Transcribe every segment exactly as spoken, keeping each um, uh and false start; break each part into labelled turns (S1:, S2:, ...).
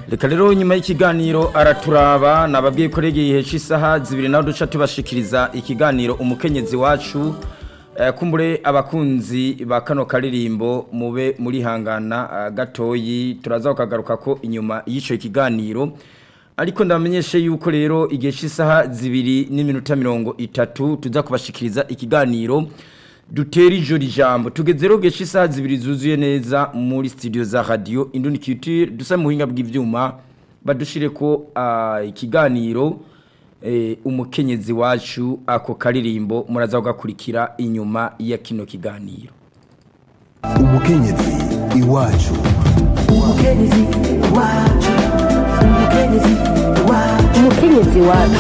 S1: reka rero nyuma y'ikiganiro araturaba nababwiye ko regeye isaha zibiri naho duca tubashikiriza ikiganiro umukenyezi wacu eh, kumbure abakunzi ba kano karirimbo mube muri hangana uh, gatoyi turaza kukagaruka ko inyuma y'ico kiganiro ariko ndamenyeshe yuko rero igihe cy'isaha zibiri n'iminota mirongo itatu tuza kubashikiriza ikiganiro dutera ijoro ijambo tugeze rero igihe cy'isaha zibiri zuzuye neza muri studio za radio Indundi Culture dusa mu hinga bw'ivyuma badushire ko uh, ikiganiro eh, umukenyezi wacu ako karirimbo muraza kugakurikira inyuma ya kino kiganiro.
S2: Umukenyezi iwacu umukenyezi iwacu umukenyezi iwacu umukenyezi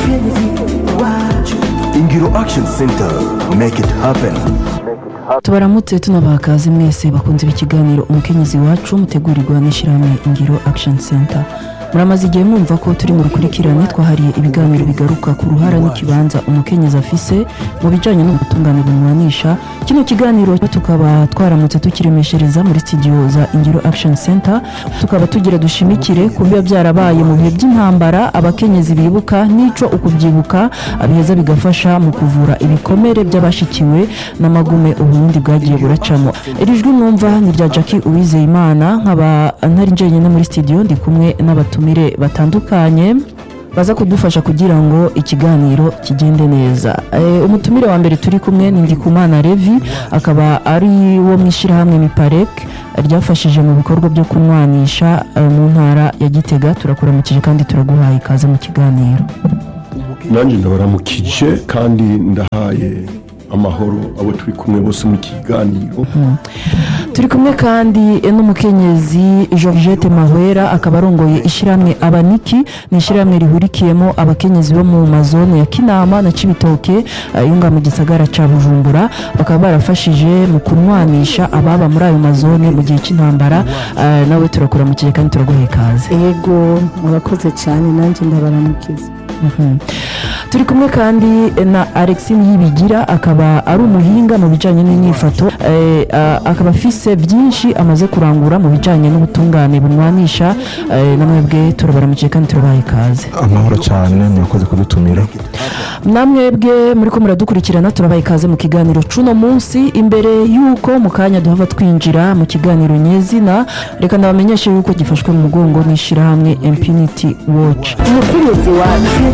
S2: iwacu Ingiro Action Center, make it happen.
S3: Tubaramutse tunabakaze mwese bakunze ikiganiro umukenyezi wacu mutegurirwa n'ishiramwe Ingiro Action Center. Muramaze igihe mwumva ko turi mu rukurikirane twahariye ibiganiro bigaruka ku ruhara n'ikibanza umukenyezi afise mu bijanye n'ubutungane bumwanisha. Kino kiganiro tukaba twaramutse tukiremeshereza muri studio za Ingiro Action Center, tukaba tugira dushimikire ku biba byarabaye mu bihe by'intambara abakenyezi bibuka nico ukubyibuka abiheza bigafasha mu kuvura ibikomere by'abashikiwe n'amagume uburundi bwagiye buracamo. Irijwi mwumva ni rya Jackie Uwizeyimana nkaba ntari njenyene muri studio ndi kumwe n'abatu mire batandukanye baza kudufasha kugira ngo ikiganiro kigende neza. E, umutumire wa mbere turi kumwe ni Ndikumana Levi akaba ari wo mwishira hamwe Miparek ryafashije mu bikorwa byo kunwanisha e, mu ntara ya Gitega. Turakuramukije kandi turaguhaye ikaze mu kiganiro.
S4: Nanje ndabaramukije kandi ndahaye amahoro abo turi kumwe bose mu kiganiro.
S3: Hmm. Turi kumwe kandi n'umukenyezi Georgette Mahwera akaba arongoye ishiramwe Abaniki ni ishiramwe rihurikiyemo abakenyezi bo mu mazone ya Kinama na Cibitoke yunga mu gisagara ca Bujumbura bakaba barafashije mu kunwanisha ababa muri ayo mazone mu gihe cy'intambara. Uh, nawe turakuramukije kandi turaguhe kaze.
S5: Yego murakoze cyane nanje ndabaramukiza.
S3: Mm-hmm. Turi kumwe kandi na Alexine Yibigira akaba ari umuhinga mu bijanye n'inyifato eh, uh, akaba afise byinshi amaze kurangura mu bijanye n'ubutungane bunwanisha. Eh, namwebwe turabaramukije kandi turabaye kaze.
S6: Amahoro cyane mwakoze kudutumira.
S3: Namwebwe muri ko muradukurikirana turabaye kaze mu kiganiro cuno munsi. Imbere yuko mu kanya duhava twinjira mu kiganiro nyezina reka ndabamenyeshe yuko gifashwe mu mugongo n'ishira hamwe Impunity Watch.
S2: Umukenyezi wacu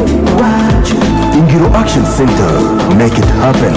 S2: Ingiro Action Center, make it happen.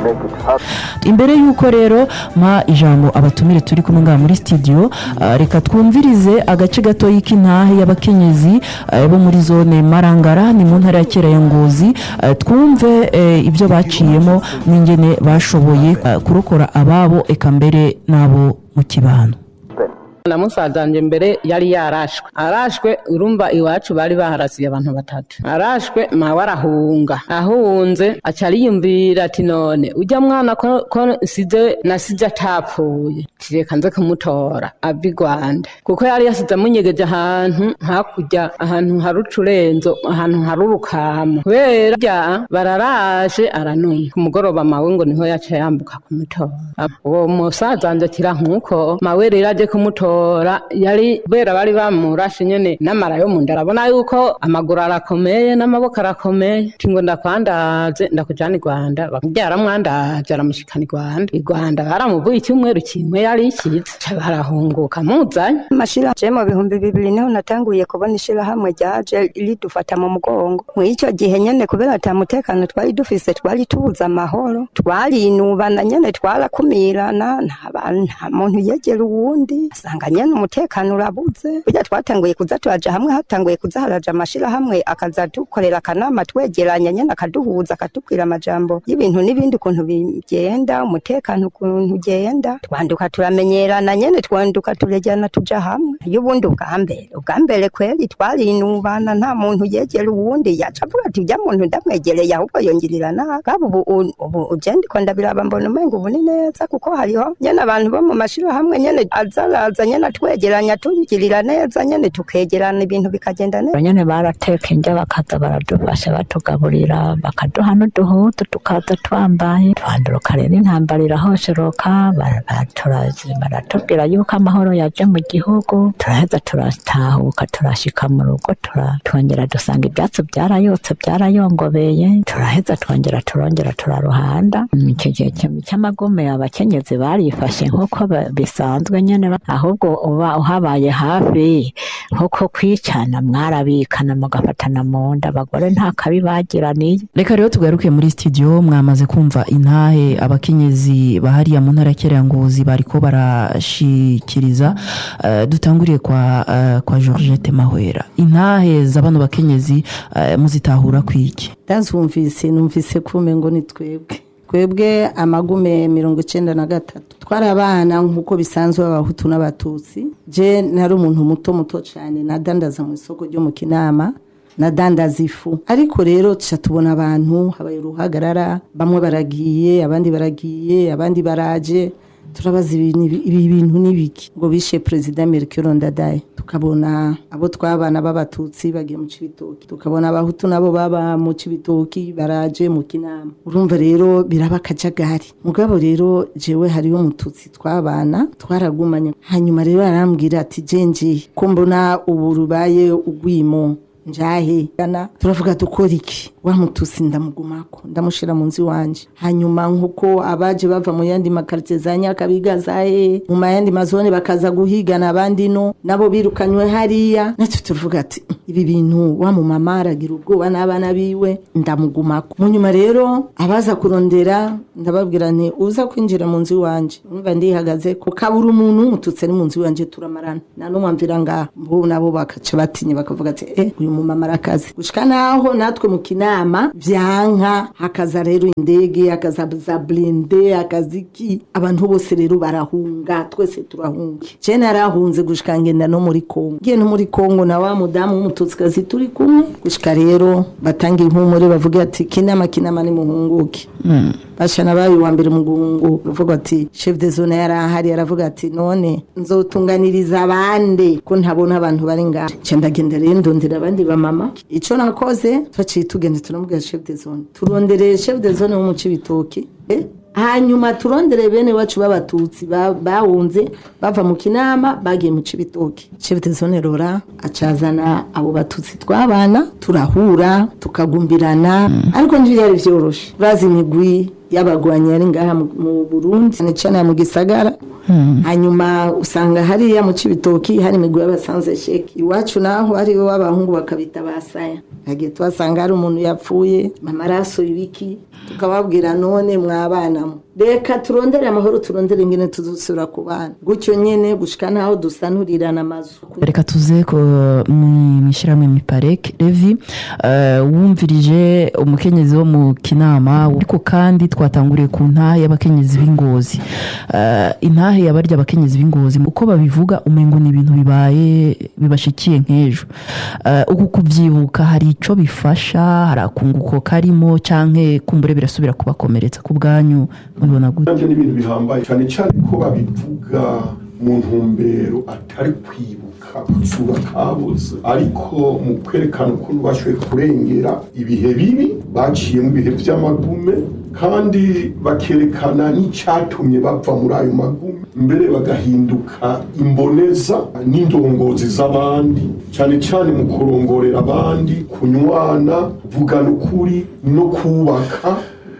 S3: Imbere yuko rero ma ijambo abatumire turi kumwe nga muri studio uh, reka twumvirize agace gato y'intahe y'abakenyezi uh, bo muri zone Marangara ni mu ntara ya Kera ya Ngozi. Uh, twumve uh, ibyo baciyemo n'ingene bashoboye uh, kurokora ababo eka mbere nabo mu kibano.
S5: Na musazanje mbere yari yarashwe arashwe urumva iwacu bari baharasiye abantu batatu arashwe mawe arahunga ahunze acariyumvira ati none ujya mwana ko, ko size nasize atapfuye kireka nze kumutora abi Rwanda kuko yari yasize munyegeje ahantu hakurya ahantu harucurenzo ahantu harurukamo kubera bararashe aranumva kumugoroba mawe ngo niho yaca yambuka kumutora uwo musazanje kira nkuko mawe rero aje kumutora yari bera bari bamurashe nyene namara yo munda arabona yuko amaguru arakomeye n'amaboko arakomeye tingo ndakwandaze ndakujana i Rwanda bakubyara mwandaje aramushikana i Rwanda i Rwanda baramuvuye icyumweru kimwe yari ikize barahunguka muzanye
S7: mashira je mu bihumbi bibiri niho natanguye kubona ishira hamwe ryaje ridufata mu mugongo mu icyo gihe nyene kubera atamutekano twari dufise twari tubuza amahoro twari inubana nyene twarakumirana nta muntu yegera uwundi asanga nyene umutekano urabuze burya twatanguye kuza turaja hamwe hatanguye kuza haraja amashira hamwe akaza dukorera akanama twegeranya nyene akaduhuza akatubwira amajambo y'ibintu n'ibindi kuntu bigenda umutekano kuntu ugenda twanduka turamenyerana nyene twanduka turejana tuja hamwe y'ubundi ubwa mbere ubwa mbere kweli twarinubana nta muntu yegera uwundi yaca avuga ati ujya muntu ndamwegereye ahubwo yongirirana kabo ubu ubu ugenda ko ndabiraba mbona umengo ubu ni neza kuko hariho nyene abantu bo mu mashira hamwe nyene azaraza nyene twegeranya tugirira neza nyene tukegerana ibintu bikagenda neza
S8: nyene barateka indya bakaza baradufasha batugaburira bakaduha n'uduhutu tukaza twambaye twanduruka rero intambara irahosheroka baratubwira yuko amahoro yaje mu gihugu turaheza turatahuka turashika mu rugo twongera dusanga ibyatsi byarayotse byarayongobeye turaheza twongera turongera turaruhanda icyo gihe cy'amagume abakenyezi barifashe nk'uko bisanzwe nyene ahubwo uba uhabaye hafi nk'uko kwicana mwarabikana mugafatana mu nda abagore nta kabi bagiraniye.
S3: Reka rero tugaruke muri studio mwamaze kumva intahe abakenyezi bahariya mu ntara ya Ngozi bariko barashikiriza uh, dutanguriye kwa uh, kwa Georgette Mahwera intahe z'abano bakenyezi uh, muzitahura kwiki
S9: ndazumvise numvise kume ngo ni twebwe twebwe amagume mirongo icenda na gatatu twari abana nk'uko bisanzwe abahutu n'abatutsi je nari umuntu muto muto cyane nadandaza mu isoko ryo mu Kinama nadandaza ifu ariko rero tuca tubona abantu habaye uruhagarara bamwe baragiye abandi baragiye abandi baraje turabaza ibi bintu nibiki ngo bishe president Melchior Ndadaye tukabona abo twabana b'abatutsi bagiye mu Cibitoki tukabona abahutu nabo baba mu Cibitoki baraje mu Kinama urumva rero biraba kajagari mugabo rero jewe hariyo umututsi twabana twaragumanye hanyuma rero arambwira ati jenji ko mbona ubu rubaye ugwimo njahe kana turavuga dukora iki wa mutusi ndamugumako ndamushira mu nzi wanje hanyuma nkuko abaje bava mu yandi makartie za Nyakabiga zahe mu mayandi mazone bakaza guhigana abandi no nabo birukanywe hariya natwe tuvuga ati ibi bintu wa mu mama aragira ubwoba n'abana biwe ndamugumako mu nyuma rero abaza kurondera ndababwira nti uza kwinjira mu nzi wanje umva ndihagaze ko kabura umuntu umututse ni mu nzi wanje turamarana na no mwamvira nga mbo nabo bakaca batinye bakavuga ati eh uyu mu mama arakaze gushika naho natwe mu Kinama vyanka hakaza rero indege hakaza za blinde akaziki abantu bose rero barahunga twese turahunga je narahunze gushika ngenda no muri Kongo ngiye no muri Kongo na wa mudamu w'umututsikazi turi kumwe gushika rero batanga impumure bavuga ati Kinama Kinama ni muhunguke mm. bashana bayi wa mbere mugungu bavuga ati chef de zone yara hari aravuga ati none nzotunganiriza abande ko ntabona abantu bari ngaho cenda genda rero ndondera abandi ba mama ico nakoze twaciye tugende turamubwira chef de zone turondere chef de zone wo mu Cibitoki eh hanyuma turondere bene wacu b'abatutsi bawunze bava mu Kinama bagiye mu Cibitoki chef de zone rora acazana abo batutsi twabana turahura tukagumbirana mm. ariko ntibyari vyoroshe bazi imigwi y'abagwanya ari ngaha mu Burundi cyane mu gisagara hmm. hanyuma usanga hariya mu Cibitoki hari imigwi y'abasanze sheki iwacu naho ari bo abahungu bakabita basaya agiye twasanga ari umuntu yapfuye mamaraso ibiki tukababwira none mwabana reka turondere amahoro turondere ingene tuzusura ku bana gutyo nyene gushika naho dusanurirana amazu
S3: reka tuze ko mwishiramwe miparek Levi uh, wumvirije umukenyezi wo mu Kinama ariko kandi twatanguriye ku ntahe y'abakenyezi b'Ingozi uh, intahe yabarya abakenyezi b'Ingozi uko babivuga umengo ni ibintu bibaye bibashikiye nk'ejo uh, uko kuvyibuka hari ico bifasha harakunguko karimo canke kumbure birasubira kubakomeretsa ku bwanyu mubibona gute
S4: navyo ni ibintu bihambaye cyane cyane ko babivuga mu ntumbero atari kwibuka kusura kabuze ariko mu kwerekana ukuntu bashoboye kurengera ibihe bibi baciye mu bihe vy'amagume kandi bakerekana n'icyatumye bapfa muri ayo magume mbere bagahinduka imboneza n'indongozi z'abandi cyane cyane mu kurongorera abandi kunywana kuvugana ukuri no kubaka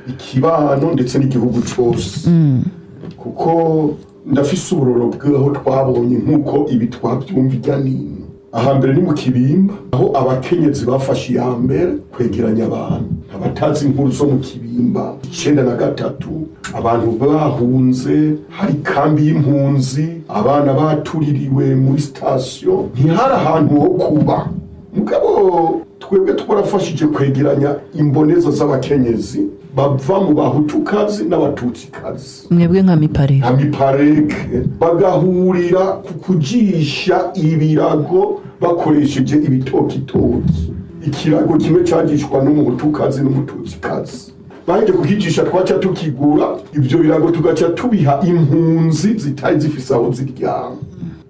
S4: ikibano ndetse n'igihugu cyose mm. kuko ndafise uburoro bwaho twabonye nkuko ibi twabyumvira nino ahambere ni mu Kibimba aho abakenyezi bafashe ya mbere kwegeranya abantu abatazi inkuru zo mu Kibimba icenda na gatatu abantu bahunze hari kambi y'impunzi abana batuririwe muri station ntihari ahantu ho kuba mugabo twebwe twarafashije kwegeranya imboneza z'abakenyezi bava mu bahutukazi n'abatutsikazi
S3: mwebwe nka mipareke
S4: nka mipareke bagahurira ku kujisha ibirago bakoresheje ibitokitoki ikirago kimwe cyagishwa n'umuhutukazi n'umututsikazi baje kukijisha twaca tukigura ibyo birago tugaca tubiha impunzi zitari zifise aho ziryama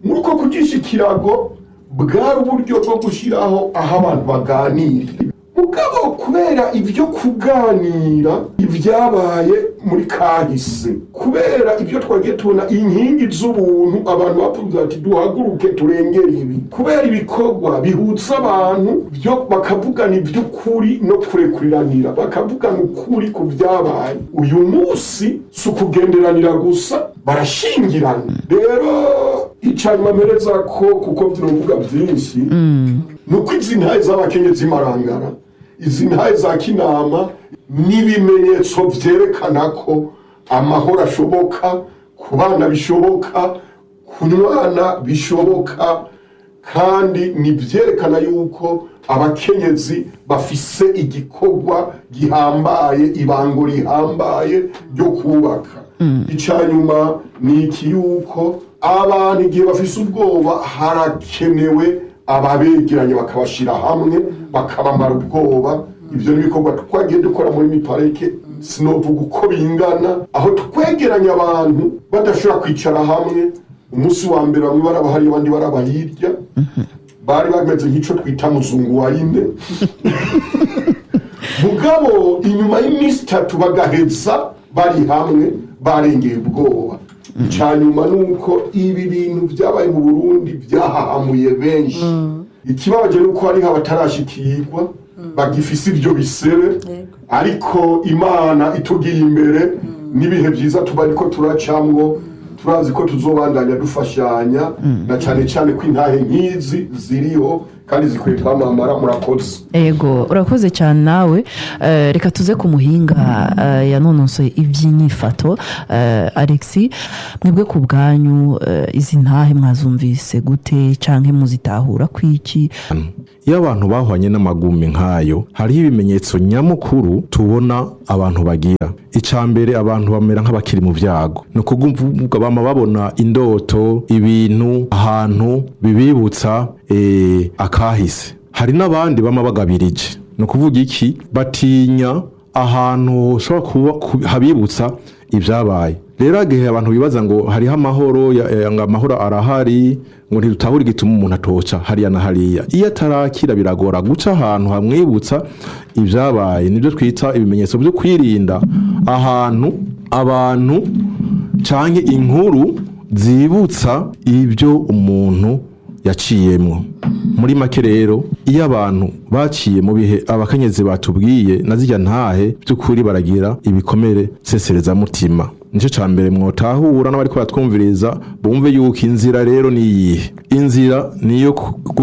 S4: muri uko kugisha ikirago bwari uburyo bwo gushyiraho aho abantu baganirira mugabo kubera ibyo kuganira ibyabaye muri kahise kubera ibyo twagiye tubona inkingi z'ubuntu abantu bavuze ati duhaguruke turengere ibi kubera ibikorwa bihutsa abantu byo bakavugana iby'ukuri no kurekuriranira bakavugana ukuri ku byabaye uyu munsi si ukugenderanira gusa barashingirana rero icanyuma mpereza ko kuko biravuga byinshi nuko izi ntahe z'abakenyezi marangara izi ntahe za kinama n'ibimenyetso vyerekana ko amahoro ashoboka ku bana bishoboka ku mwana bishoboka kandi nivyerekana yuko abakenyezi bafise igikorwa gihambaye ibango rihambaye ryo kubaka icanyuma ni iki yuko abantu igihe bafise ubwoba harakenewe ababegeranye bakabashira hamwe bakabamara ubwoba ivyo nibikorwa twagiye dukora muri mipareke sinovuga uko bingana aho twegeranya abantu badashobora kwicara hamwe umunsi wa mbere bamwe barabahari abandi barabahirya bari bameze nk'ico twita muzungu wa ine mugabo inyuma y'iminsi itatu bagaheza bari hamwe barengeye ubwoba cyanyuma nuko ibi bintu byabaye mu Burundi byahahamuye benshi ikibabaje nuko hari abatarashikirwa bagifise ibyo bisebe ariko Imana itugiye imbere nibihe byiza tubariko turacamwo turazi ko tuzobandanya dufashanya na cyane cyane ko intahe nkizi ziriho kandi zikwiye kwamamara murakoze
S3: ego urakoze cyane nawe reka tuze ku muhinga yanonosoye iby'inyifato Alexis mwebwe ku bwanyu izi ntahe mwazumvise gute canke muzitahura kwiki
S6: iyo abantu bahwanye n'amagume nkayo hariho ibimenyetso nyamukuru tubona abantu bagira icambere abantu bamera nk'abakiri mu vyago no kuvuga bama babona indoto ibintu ahantu bibibutsa eh akahise hari nabandi bama bagabirije no kuvuga iki batinya ahantu ushobora kuba habibutsa ibyabaye rero agihe abantu bibaza ngo hariho amahoro ngo amahoro arahari ngo ntidutahura igituma umuntu atoca hariya na hariya iyo atarakira biragora guca ahantu hamwibutsa ibyabaye nibyo twita ibimenyetso byo kwirinda ahantu abantu canke inkuru zibutsa ibyo umuntu yaciyemwo muri make rero iyo abantu baciye mu bihe abakenyezi batubwiye nazijya ntahe by'ukuri baragira ibikomere sesereza mutima nico cambere mwotahura n'abariko batwumviriza bumve yuko inzira rero niyihe inzira niyo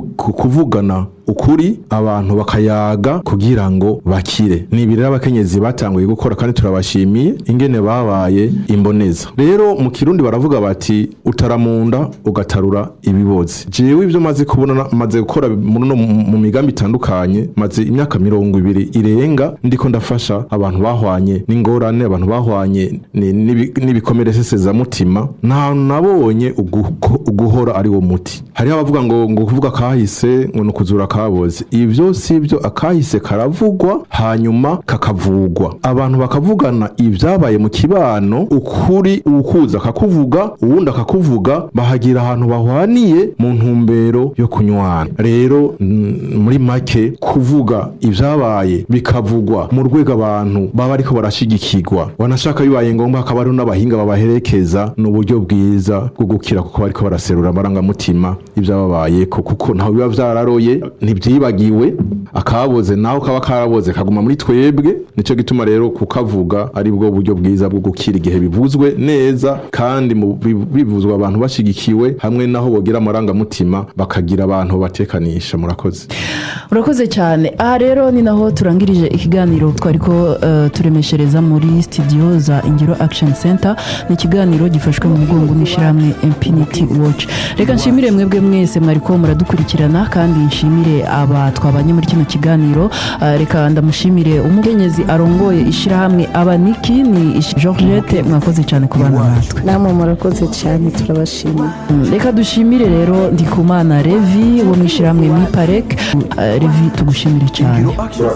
S6: kuvugana ukuri abantu bakayaga kugira ngo bakire nibirira abakenyezi batanguye gukora kandi turabashimiye ingene babaye imboneza rero mu kirundi baravuga bati utaramunda ugatarura ibibozi jewe ivyo maze kubona maze gukora mu migambi itandukanye maze imyaka mirongo ibiri irenga ndiko ndafasha abantu bahwanye n'ingorane abantu bahwanye n'ibikomere seseza mutima nta nabonye uguhora ari wo muti hari abavuga ngo ngo kuvuga kahise ngo nukuzura kaboze ivyo sivyo akahise karavugwa hanyuma kakavugwa abantu bakavugana ivyabaye mu kibano ukuri ukuza kakuvuga uwundi akakuvuga bahagira ahantu bahwaniye mu ntumbero yo kunywana rero muri make kuvuga ivyabaye bikavugwa mu rwego abantu baba ariko barashigikirwa wanashaka bibaye ngombwa akaba ari n'abahinga babaherekeza n'uburyo bwiza bwo gukira kuko bariko baraserura amaranga mutima ivyababaye kuko ntaho biba vyararoye ntibyibagiwe akaboze naho kaba karaboze kaguma muri twebwe nico gituma rero kukavuga ari bwo buryo bwiza bwo gukira igihe bivuzwe neza kandi bivuzwa abantu bashigikiwe hamwe naho bogira amaranga mutima bakagira abantu batekanisha murakoze
S3: urakoze cyane aha rero ni naho turangirije ikiganiro twariko uh, turemeshereza muri studio za Ingiro Action Center ni ikiganiro gifashwe mu mugongo n'ishiramwe Infinity Watch reka nshimire mwebwe mwese mwariko muradukurikirana kandi nshimire aba twabanye muri kino kiganiro. Uh, reka ndamushimire umukenyezi arongoye ishirahamwe abaniki ni Georgette, mwakoze cyane kubana natwe.
S9: namwe murakoze cyane turabashimira.
S3: Mm, reka dushimire rero Ndikumana Revi wo mwishirahamwe Miparek. Uh, Revi tugushimire cyane.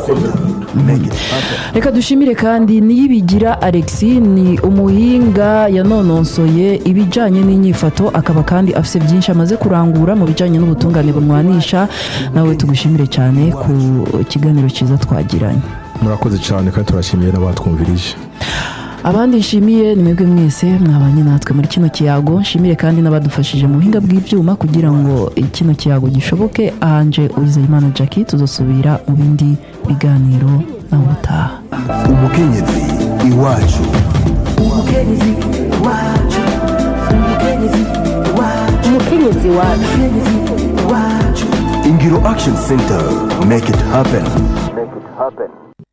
S3: Reka dushimire kandi Niyibigira Alexi, ni umuhinga yanononsoye ibijanye n'inyifato, akaba kandi afise byinshi amaze kurangura mu bijanye n'ubutungane bumwanisha. Nawe tugushimire cyane ku kiganiro cyiza twagiranye.
S6: murakoze cyane kandi turashimiye n'abatwumvirije.
S3: Abandi nshimiye ni mwebwe mwese mwabanye natwe muri kino kiyago. Nshimire kandi n'abadufashije mu buhinga bw'ibyuma kugira ngo kino kiyago gishoboke. Anje Uwizeyimana Jackie, tuzosubira mu bindi biganiro nawe utaha.
S2: umukenyezi iwacu
S7: umukenyezi wacu umukenyezi wacu umukenyezi wacu
S2: Ingiro Action Center, make it happen.